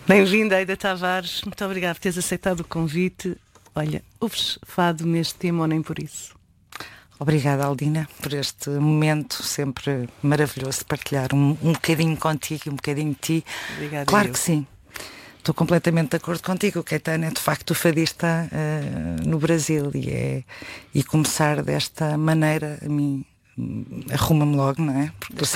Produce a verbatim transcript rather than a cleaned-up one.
Bem-vinda, Aida Tavares. Muito obrigada por teres aceitado o convite. Olha, ouves fado neste tema ou nem por isso? Obrigada, Aldina, por este momento sempre maravilhoso de partilhar um, um bocadinho contigo e um bocadinho de ti. Obrigada. Claro eu. que sim. Estou completamente de acordo contigo. O Caetano é de facto o fadista uh, no Brasil e, é, e começar desta maneira a mim arruma-me logo, não é? Porque